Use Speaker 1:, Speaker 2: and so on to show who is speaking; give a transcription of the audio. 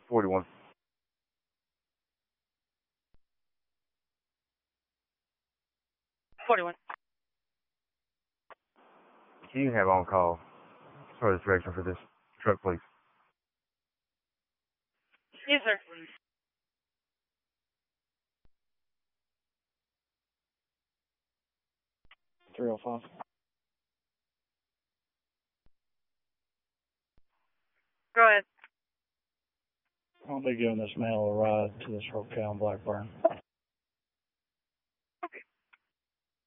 Speaker 1: 41. Can you have on call further direction for this truck, please?
Speaker 2: Yes, sir.
Speaker 3: 305.
Speaker 2: Go ahead.
Speaker 3: I'll be giving this male a ride to this hotel in Blackburn.